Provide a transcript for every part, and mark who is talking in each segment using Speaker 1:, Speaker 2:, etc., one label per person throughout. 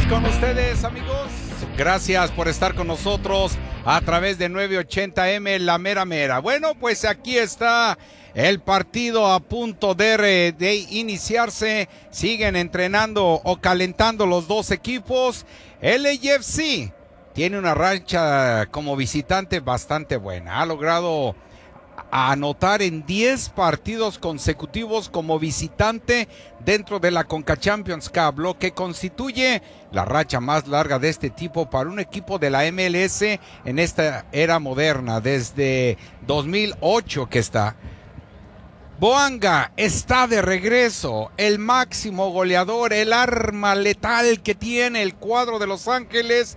Speaker 1: con ustedes, amigos. Gracias por estar con nosotros a través de 980M La Mera Mera. Bueno, pues aquí está el partido a punto de iniciarse. Siguen entrenando o calentando los dos equipos. El LAFC tiene una racha como visitante bastante buena. Ha logrado anotar en 10 partidos consecutivos como visitante dentro de la Conca Champions Cup, lo que constituye la racha más larga de este tipo para un equipo de la MLS en esta era moderna, desde 2008 que está. Boanga está de regreso, el máximo goleador, el arma letal que tiene el cuadro de Los Ángeles,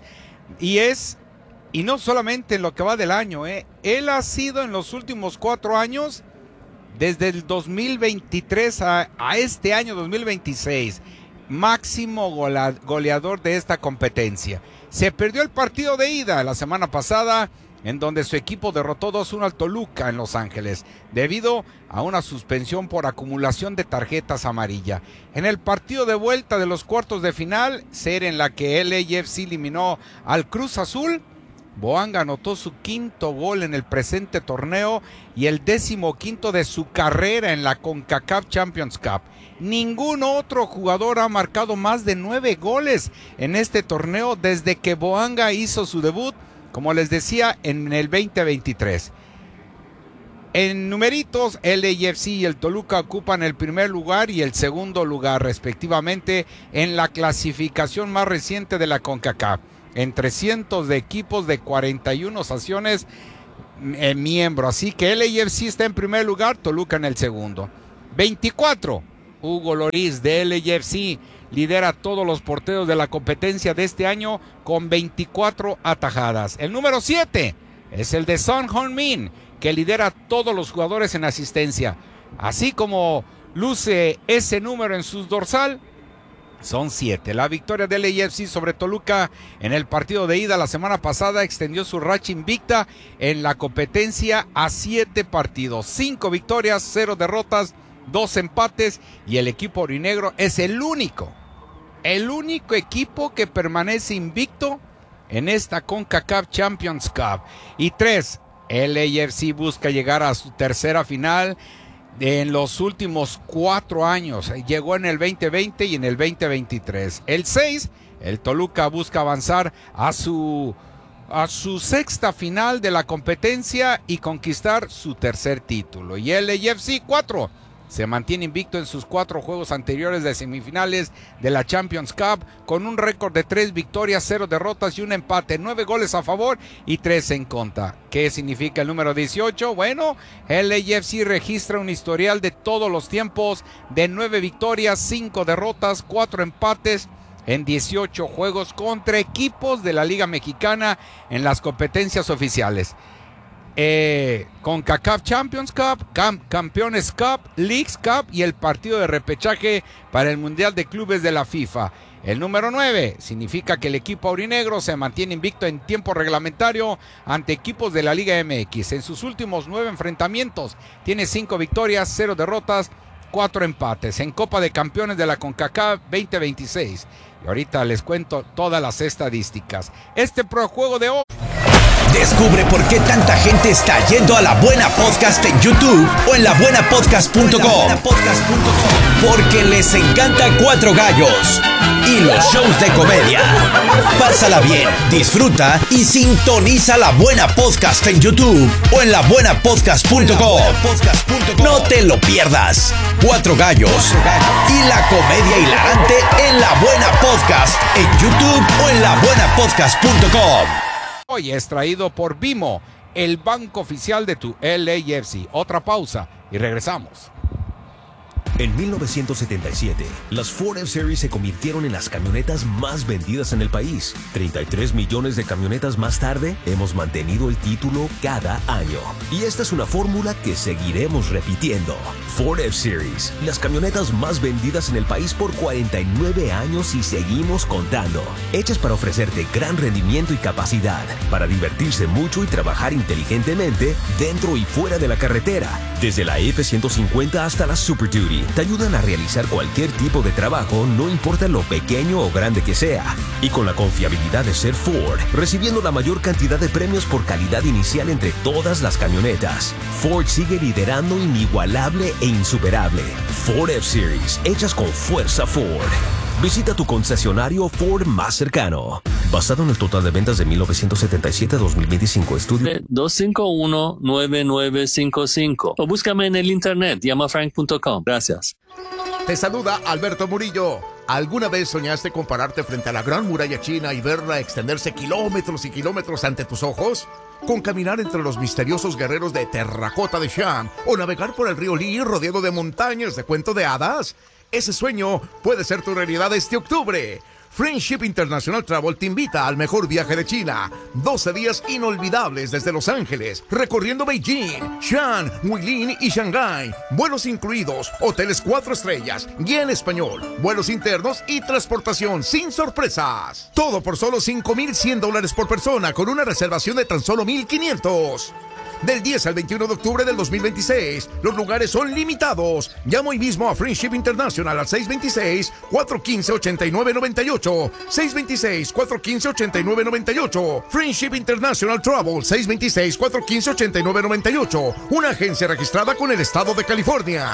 Speaker 1: y no solamente en lo que va del año, él ha sido en los últimos 4 años, desde el 2023 a este año 2026, máximo goleador de esta competencia. Se perdió el partido de ida la semana pasada, en donde su equipo derrotó 2-1 al Toluca en Los Ángeles, debido a una suspensión por acumulación de tarjetas amarillas. En el partido de vuelta de los cuartos de final, serie en la que el LAFC eliminó al Cruz Azul, Boanga anotó su 5º gol en el presente torneo y el 15º de su carrera en la CONCACAF Champions Cup. Ningún otro jugador ha marcado más de 9 goles en este torneo desde que Boanga hizo su debut, como les decía, en el 2023. En numeritos, el LAFC y el Toluca ocupan el primer lugar y el segundo lugar, respectivamente, en la clasificación más reciente de la CONCACAF. Entre cientos de equipos de 41 naciones miembros. Así que el LAFC está en primer lugar, Toluca en el segundo. 24. Hugo Lloris de LAFC lidera todos los porteros de la competencia de este año con 24 atajadas. El número 7 es el de Son Heung-min, que lidera a todos los jugadores en asistencia. Así como luce ese número en su dorsal, son 7. La victoria del LAFC sobre Toluca en el partido de ida la semana pasada extendió su racha invicta en la competencia a 7 partidos. 5 victorias, 0 derrotas, 2 empates, y el equipo aurinegro es el único equipo que permanece invicto en esta CONCACAF Champions Cup. Y 3, el LAFC busca llegar a su tercera final en los últimos 4 años. Llegó en el 2020 y en el 2023. El 6, el Toluca busca avanzar a su sexta final de la competencia y conquistar su tercer título. Y el LAFC 4 se mantiene invicto en sus 4 juegos anteriores de semifinales de la Champions Cup, con un récord de 3 victorias, 0 derrotas y un empate, 9 goles a favor y 3 en contra. ¿Qué significa el número 18? Bueno, el LAFC registra un historial de todos los tiempos de 9 victorias, 5 derrotas, 4 empates en 18 juegos contra equipos de la Liga Mexicana en las competencias oficiales. CONCACAF Champions Cup, Campeones Cup, Leagues Cup y el partido de repechaje para el Mundial de Clubes de la FIFA. El número 9 significa que el equipo aurinegro se mantiene invicto en tiempo reglamentario ante equipos de la Liga MX. En sus últimos 9 enfrentamientos tiene 5 victorias, 0 derrotas, 4 empates. En Copa de Campeones de la CONCACAF 2026. Y ahorita les cuento todas las estadísticas. Este juego de hoy.
Speaker 2: Descubre por qué tanta gente está yendo a La Buena Podcast en YouTube o en labuenapodcast.com. Porque les encanta Cuatro Gallos y los shows de comedia. Pásala bien, disfruta y sintoniza La Buena Podcast en YouTube o en labuenapodcast.com. No te lo pierdas. Cuatro Gallos y la comedia hilarante en La Buena Podcast en YouTube o en labuenapodcast.com.
Speaker 1: Hoy es traído por Bimo, el banco oficial de tu LAFC. Otra pausa y regresamos.
Speaker 3: En 1977, las Ford F-Series se convirtieron en las camionetas más vendidas en el país. 33 millones de camionetas más tarde, hemos mantenido el título cada año. Y esta es una fórmula que seguiremos repitiendo. Ford F-Series, las camionetas más vendidas en el país por 49 años y seguimos contando. Hechas para ofrecerte gran rendimiento y capacidad, para divertirse mucho y trabajar inteligentemente dentro y fuera de la carretera. Desde la F-150 hasta la Super Duty, te ayudan a realizar cualquier tipo de trabajo, no importa lo pequeño o grande que sea. Y con la confiabilidad de ser Ford, recibiendo la mayor cantidad de premios por calidad inicial entre todas las camionetas, Ford sigue liderando inigualable e insuperable. Ford F-Series, hechas con fuerza Ford. Visita tu concesionario Ford más cercano. Basado en el total de ventas de 1977 a 2025, estudio
Speaker 4: 251-9955 o búscame en el internet, llamafrank.com. Gracias.
Speaker 5: Te saluda Alberto Murillo. ¿Alguna vez soñaste con pararte frente a la Gran Muralla China y verla extenderse kilómetros y kilómetros ante tus ojos? ¿Con caminar entre los misteriosos guerreros de terracota de Shan o navegar por el río Li rodeado de montañas de cuento de hadas? Ese sueño puede ser tu realidad este octubre. Friendship International Travel te invita al mejor viaje de China. 12 días inolvidables desde Los Ángeles, recorriendo Beijing, Shan, Huilin y Shanghái. Vuelos incluidos, hoteles 4 estrellas, guía en español, vuelos internos y transportación sin sorpresas. Todo por solo $5,100 por persona con una reservación de tan solo $1,500. Del 10 al 21 de octubre del 2026. Los lugares son limitados. Llama hoy mismo a Friendship International al 626-415-8998. 626-415-8998. Friendship International Travel 626-415-8998. Una agencia registrada con el estado de California.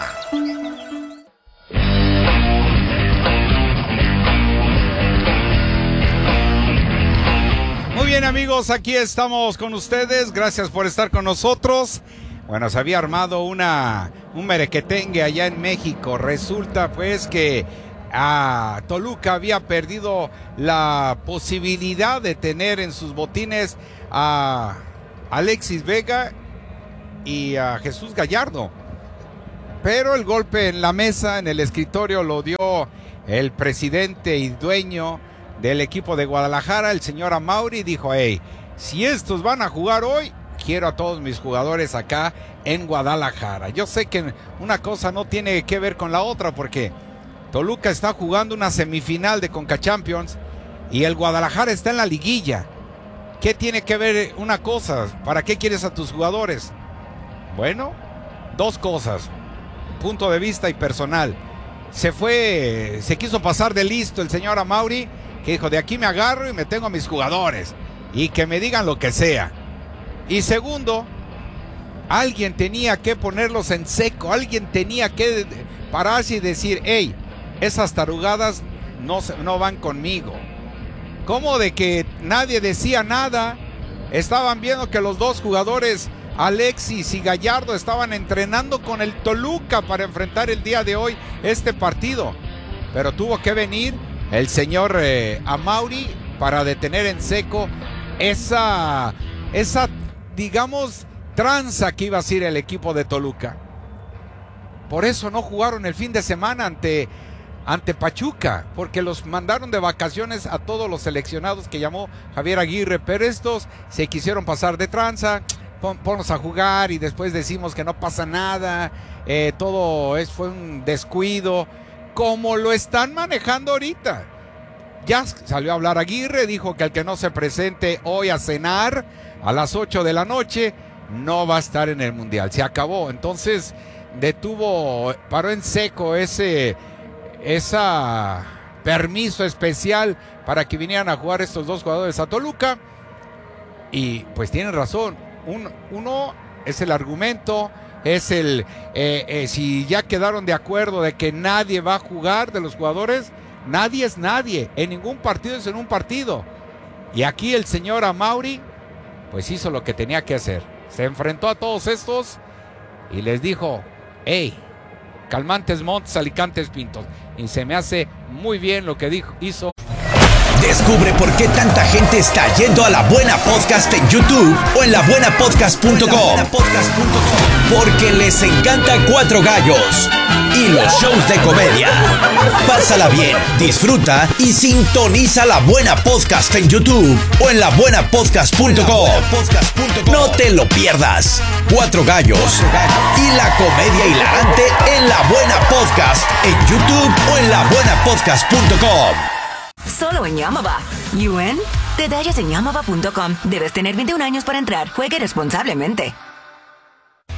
Speaker 1: Muy bien, amigos, aquí estamos con ustedes. Gracias por estar con nosotros. Bueno, se había armado un merequetengue allá en México. Resulta pues que Toluca había perdido la posibilidad de tener en sus botines a Alexis Vega y a Jesús Gallardo. Pero el golpe en la mesa, en el escritorio, lo dio el presidente y dueño del equipo de Guadalajara, el señor Amauri. Dijo: hey, si estos van a jugar hoy, quiero a todos mis jugadores acá en Guadalajara. Yo sé que una cosa no tiene que ver con la otra, porque Toluca está jugando una semifinal de Conca Champions y el Guadalajara está en la liguilla. ¿Qué tiene que ver una cosa? ¿Para qué quieres a tus jugadores? Bueno, dos cosas: punto de vista y personal. Se quiso pasar de listo el señor Amauri, que dijo: de aquí me agarro y me tengo a mis jugadores y que me digan lo que sea. Y segundo, alguien tenía que ponerlos en seco, alguien tenía que pararse y decir: hey, esas tarugadas no van conmigo. ¿Cómo de que nadie decía nada? Estaban viendo que los dos jugadores, Alexis y Gallardo, estaban entrenando con el Toluca para enfrentar el día de hoy este partido. Pero tuvo que venir el señor Amauri para detener en seco esa, digamos, tranza que iba a ser el equipo de Toluca. Por eso no jugaron el fin de semana ante Pachuca, porque los mandaron de vacaciones a todos los seleccionados que llamó Javier Aguirre, pero estos se quisieron pasar de tranza. Ponnos a jugar y después decimos que no pasa nada, fue un descuido, como lo están manejando ahorita. Ya salió a hablar Aguirre, dijo que al que no se presente hoy a cenar a las 8 de la noche no va a estar en el Mundial, se acabó. Entonces paró en seco ese permiso especial para que vinieran a jugar estos dos jugadores a Toluca. Y pues tienen razón. Uno es el argumento, es si ya quedaron de acuerdo de que nadie va a jugar de los jugadores, nadie es nadie, en ningún partido es en un partido. Y aquí el señor Amauri pues hizo lo que tenía que hacer, se enfrentó a todos estos y les dijo: hey, calmantes montes, alicantes pintos. Y se me hace muy bien lo que hizo.
Speaker 2: Descubre por qué tanta gente está yendo a La Buena Podcast en YouTube o en labuenapodcast.com. Porque les encanta Cuatro Gallos y los shows de comedia. Pásala bien, disfruta y sintoniza La Buena Podcast en YouTube o en labuenapodcast.com. No te lo pierdas. Cuatro Gallos y la comedia hilarante en La Buena Podcast en YouTube o en labuenapodcast.com.
Speaker 6: Solo en Yamaba. ¿UN? Detalles en yamaba.com. Debes tener 21 años para entrar. Juegue responsablemente.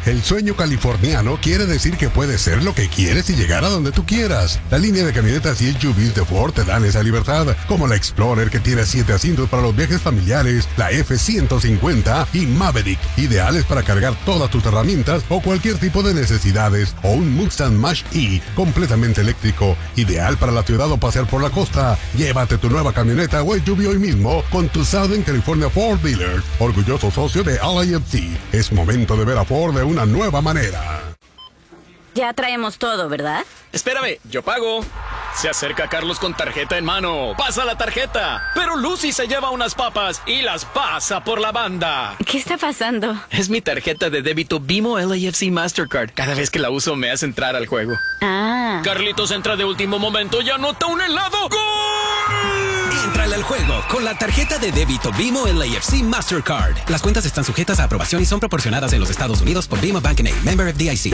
Speaker 7: El sueño californiano quiere decir que puedes ser lo que quieres y llegar a donde tú quieras. La línea de camionetas y SUVs de Ford te dan esa libertad, como la Explorer que tiene 7 asientos para los viajes familiares, la F-150 y Maverick, ideales para cargar todas tus herramientas o cualquier tipo de necesidades, o un Mustang Mach-E completamente eléctrico, ideal para la ciudad o pasear por la costa. Llévate tu nueva camioneta o SUV hoy mismo con tu Southern California Ford Dealer, orgulloso socio de LAFC. Es momento de ver a Ford de una nueva manera.
Speaker 6: Ya traemos todo, ¿verdad?
Speaker 8: Espérame, yo pago. Se acerca Carlos con tarjeta en mano. Pasa la tarjeta. Pero Lucy se lleva unas papas y las pasa por la banda.
Speaker 6: ¿Qué está pasando?
Speaker 8: Es mi tarjeta de débito Bimo LAFC Mastercard. Cada vez que la uso me hace entrar al juego.
Speaker 6: Ah.
Speaker 8: Carlitos entra de último momento y anota un helado. ¡Gol!
Speaker 2: Éntrale al juego con la tarjeta de débito Bimo LAFC Mastercard. Las cuentas están sujetas a aprobación y son proporcionadas en los Estados Unidos por Bimo Bank N.A., member FDIC.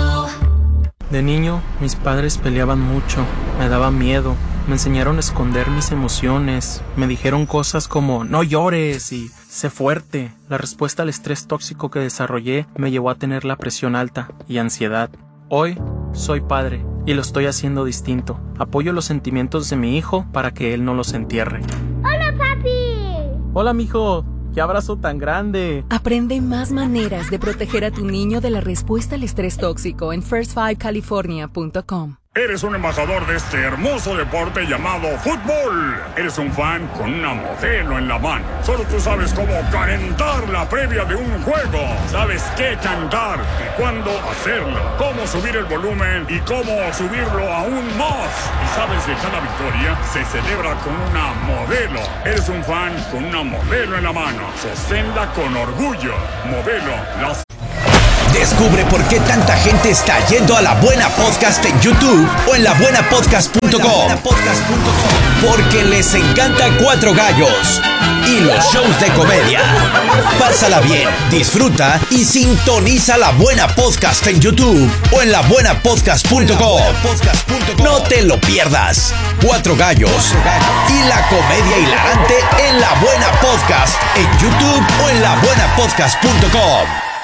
Speaker 9: De niño, mis padres peleaban mucho, me daba miedo, me enseñaron a esconder mis emociones, me dijeron cosas como no llores y sé fuerte. La respuesta al estrés tóxico que desarrollé me llevó a tener la presión alta y ansiedad. Hoy soy padre y lo estoy haciendo distinto. Apoyo los sentimientos de mi hijo para que él no los entierre.
Speaker 10: ¡Hola, papi!
Speaker 9: Hola, mijo. ¡Qué abrazo tan grande!
Speaker 11: Aprende más maneras de proteger a tu niño de la respuesta al estrés tóxico en first5california.com.
Speaker 12: Eres un embajador de este hermoso deporte llamado fútbol. Eres un fan con una modelo en la mano. Solo tú sabes cómo calentar la previa de un juego. Sabes qué cantar y cuándo hacerlo. Cómo subir el volumen y cómo subirlo aún más. Y sabes que cada victoria se celebra con una modelo. Eres un fan con una modelo en la mano. Sosténla con orgullo. Modelo las...
Speaker 2: Descubre por qué tanta gente está yendo a La Buena Podcast en YouTube o en labuenapodcast.com. Porque les encanta Cuatro Gallos y los shows de comedia. Pásala bien, disfruta y sintoniza La Buena Podcast en YouTube o en labuenapodcast.com. No te lo pierdas. Cuatro Gallos y la comedia hilarante en La Buena Podcast en YouTube o en labuenapodcast.com.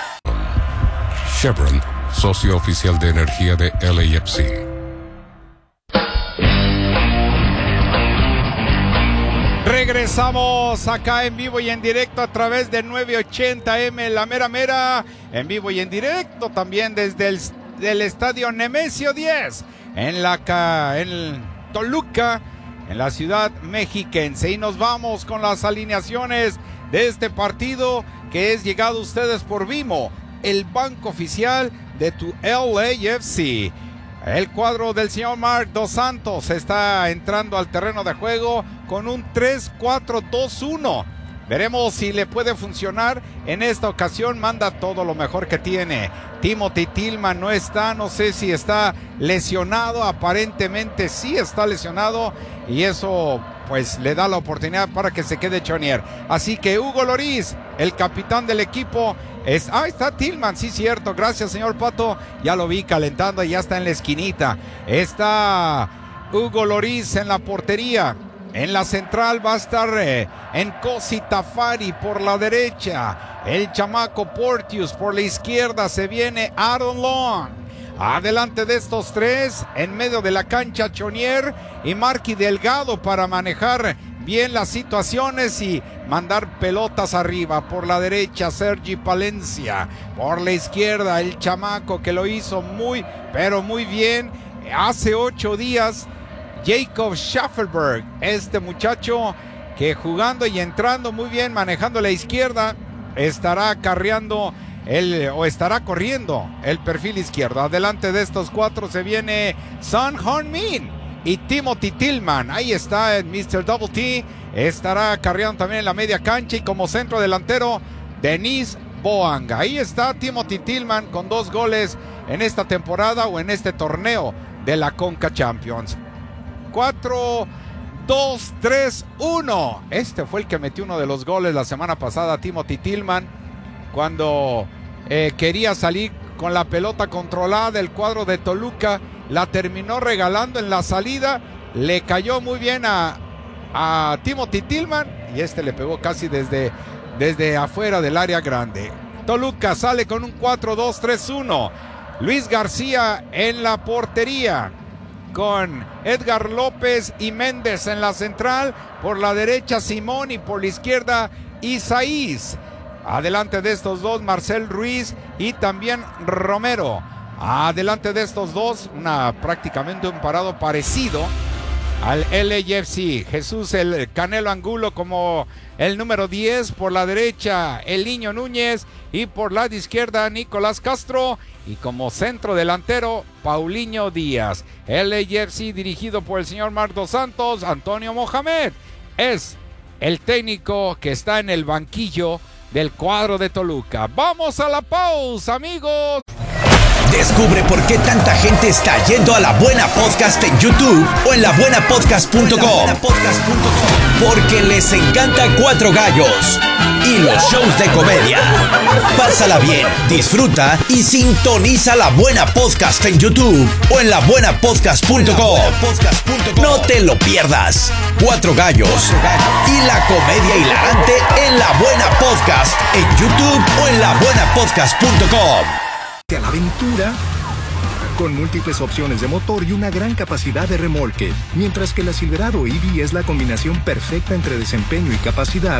Speaker 13: Chevron, socio oficial de energía de LAFC.
Speaker 1: Regresamos acá en vivo y en directo a través de 980M La Mera Mera, en vivo y en directo también desde el estadio Nemesio 10 en Toluca, en la ciudad mexiquense. Y nos vamos con las alineaciones de este partido que es llegado a ustedes por Vimo, el banco oficial de tu LAFC. El cuadro del señor Marc Dos Santos está entrando al terreno de juego con un 3-4-2-1. Veremos si le puede funcionar. En esta ocasión manda todo lo mejor que tiene. Timothy Tillman no está, no sé si está lesionado, aparentemente sí está lesionado y eso pues le da la oportunidad para que se quede Chonier. Así que Hugo Lloris, el capitán del equipo, está Tillman, sí cierto, gracias señor Pato, ya lo vi calentando y ya está en la esquinita. Está Hugo Lloris en la portería. En la central va a estar Nkosi Tafari por la derecha. El chamaco Porteous por la izquierda. Se viene Aaron Long. Adelante de estos tres, en medio de la cancha Chonier y Marky Delgado para manejar bien las situaciones y mandar pelotas arriba. Por la derecha Sergi Palencia. Por la izquierda el chamaco que lo hizo muy, pero muy bien hace 8 días. Jacob Schaffelberg, este muchacho que jugando y entrando muy bien, manejando la izquierda, estará corriendo el perfil izquierdo. Adelante de estos cuatro se viene Son Heung-min y Timothy Tillman. Ahí está el Mr. Double T, estará carreando también en la media cancha y como centro delantero Denis Boanga. Ahí está Timothy Tillman con 2 goles en esta temporada o en este torneo de la Conca Champions. 4, 2, 3, 1. Este fue el que metió uno de los goles la semana pasada, Timothy Tillman, cuando quería salir con la pelota controlada del cuadro de Toluca. La terminó regalando en la salida. Le cayó muy bien a Timothy Tillman y este le pegó casi desde afuera del área grande. Toluca sale con un 4-2-3-1. Luis García en la portería, con Edgar López y Méndez en la central. Por la derecha Simón y por la izquierda Isaías. Adelante de estos dos Marcel Ruiz y también Romero. Adelante de estos dos, prácticamente un parado parecido al LAFC. Jesús el Canelo Angulo como el número 10. Por la derecha el Niño Núñez y por la izquierda Nicolás Castro. Y como centro delantero, Paulinho Díaz. LAFC dirigido por el señor Marc Dos Santos. Antonio Mohamed es el técnico que está en el banquillo del cuadro de Toluca. Vamos a la pausa, amigos.
Speaker 2: Descubre por qué tanta gente está yendo a La Buena Podcast en YouTube o en labuenapodcast.com. Porque les encanta Cuatro Gallos y los shows de comedia. Pásala bien, disfruta y sintoniza La Buena Podcast en YouTube o en labuenapodcast.com. No te lo pierdas. Cuatro Gallos y la comedia hilarante en La Buena Podcast en YouTube o en labuenapodcast.com.
Speaker 14: A la aventura con múltiples opciones de motor y una gran capacidad de remolque, mientras que la Silverado EV es la combinación perfecta entre desempeño y capacidad,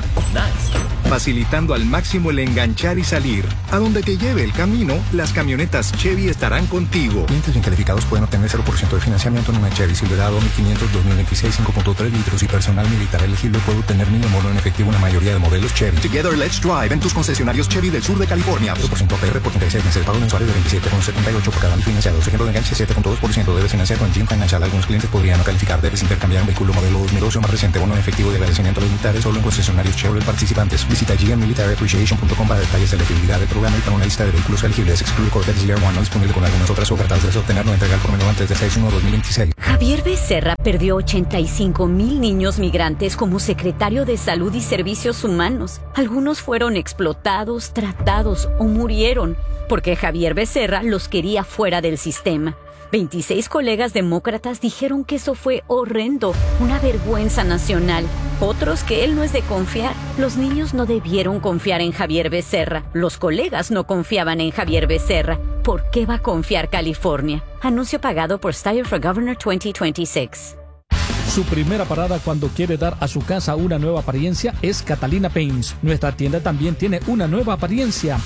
Speaker 14: facilitando al máximo el enganchar y salir. A donde te lleve el camino, las camionetas Chevy estarán contigo. Clientes bien calificados pueden obtener 0% de financiamiento en una Chevy Silverado 1500 2026 5.3 litros y personal militar elegible puede obtener mínimo en efectivo en la mayoría de modelos Chevy. Together Let's Drive en tus concesionarios Chevy del sur de California. 0% APR por 36 meses, pago mensual de 27,78 por cada año financiado. Ejemplo de enganche 7.2%. Debes financiar con Jim Financial. Algunos clientes podrían no calificar. Debes intercambiar un vehículo modelo 2012 más reciente. Bono en efectivo de agradecimiento a los militares solo en concesionarios Chevrolet participantes. Visita gmmilitaryappreciation.com para detalles de elegibilidad del programa y para una lista de vehículos elegibles. Excluye Corvette Year One no disponible con algunas otras ofertas. Debes obtenerlo entregar por menos antes de 6/1/2026.
Speaker 6: Javier Becerra perdió 85,000 niños migrantes como secretario de Salud y Servicios Humanos. Algunos fueron explotados, tratados o murieron porque Javier Becerra los quería fuera del sistema. 26 colegas demócratas dijeron que eso fue horrendo, una vergüenza nacional. Otros que él no es de confiar. Los niños no debieron confiar en Javier Becerra. Los colegas no confiaban en Javier Becerra. ¿Por qué va a confiar California? Anuncio pagado por Steyer for Governor 2026.
Speaker 15: Su primera parada cuando quiere dar a su casa una nueva apariencia es Catalina Paints. Nuestra tienda también tiene una nueva apariencia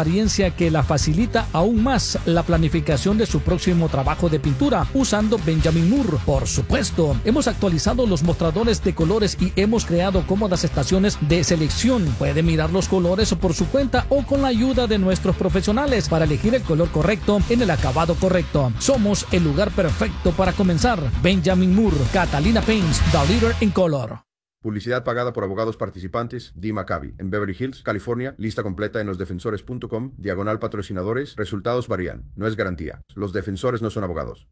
Speaker 15: que la facilita aún más la planificación de su próximo trabajo de pintura usando Benjamin Moore. Por supuesto, hemos actualizado los mostradores de colores y hemos creado cómodas estaciones de selección. Puede mirar los colores por su cuenta o con la ayuda de nuestros profesionales para elegir el color correcto en el acabado correcto. Somos el lugar perfecto para comenzar. Benjamin Moore, Catalina Paints, the leader in color.
Speaker 16: Publicidad pagada por abogados participantes. D. Maccabi, en Beverly Hills, California. Lista completa en losdefensores.com. /patrocinadores. Resultados varían. No es garantía. Los defensores no son abogados.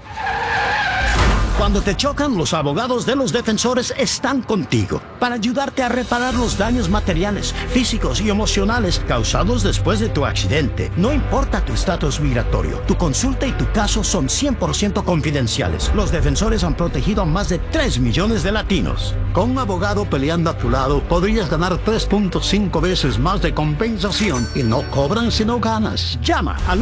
Speaker 17: Cuando te chocan, los abogados de Los Defensores están contigo para ayudarte a reparar los daños materiales, físicos y emocionales causados después de tu accidente. No importa tu estatus migratorio, tu consulta y tu caso son 100% confidenciales. Los Defensores han protegido a más de 3 millones de latinos. Con un abogado peleando a tu lado, podrías ganar 3.5 veces más de compensación y no cobran si no ganas. Llama al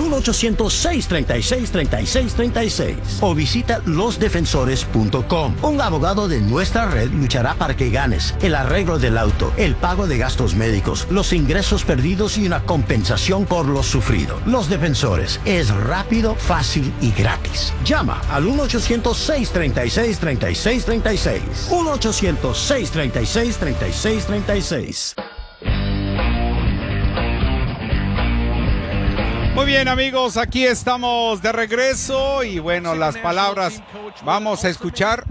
Speaker 17: 1-800-636-3636 o visita losdefensores.com. Un abogado de nuestra red luchará para que ganes el arreglo del auto, el pago de gastos médicos, los ingresos perdidos y una compensación por lo sufrido. Los Defensores es rápido, fácil y gratis. Llama al 1-800-636-3636. 1-800-636-3636.
Speaker 1: Muy bien, amigos, aquí estamos de regreso y bueno, las palabras, vamos a escuchar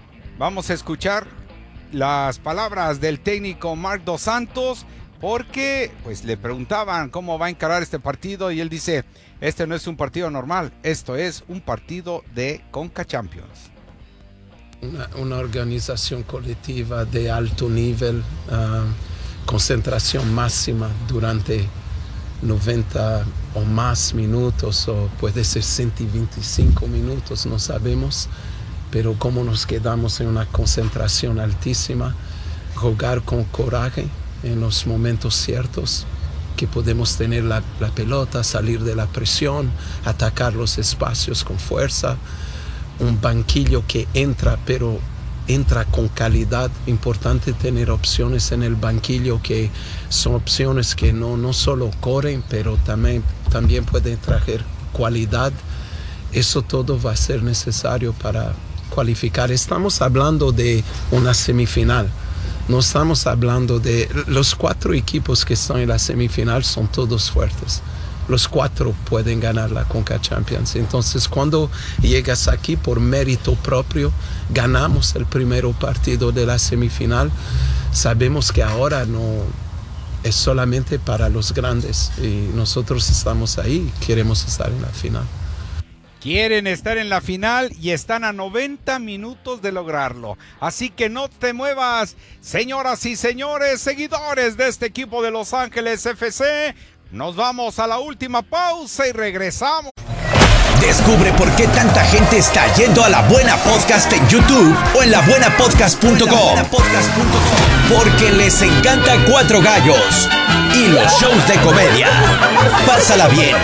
Speaker 1: las palabras del técnico Marc Dos Santos, porque pues le preguntaban cómo va a encarar este partido y él dice, este no es un partido normal, esto es un partido de Conca Champions.
Speaker 18: Una organización colectiva de alto nivel, concentración máxima durante 90 o más minutos, o puede ser 125 minutos, no sabemos, pero cómo nos quedamos en una concentración altísima, jugar con coraje en los momentos ciertos, que podemos tener la pelota, salir de la presión, atacar los espacios con fuerza. Un banquillo que entra, pero entra con calidad. Importante tener opciones en el banquillo que son opciones que no solo corren, pero también pueden traer cualidad. Eso todo va a ser necesario para cualificar. Estamos hablando de una semifinal. No estamos hablando de... Los 4 equipos que están en la semifinal son todos fuertes. Los 4 pueden ganar la Conca Champions. Entonces, cuando llegas aquí por mérito propio, ganamos el primer partido de la semifinal. Sabemos que ahora no es solamente para los grandes. Y nosotros estamos ahí, queremos estar en la final.
Speaker 1: Quieren estar en la final y están a 90 minutos de lograrlo. Así que no te muevas, señoras y señores, seguidores de este equipo de Los Ángeles FC. Nos vamos a la última pausa y regresamos.
Speaker 2: Descubre por qué tanta gente está yendo a La Buena Podcast en YouTube o en labuenapodcast.com. Porque les encanta Cuatro Gallos y los shows de comedia. Pásala bien,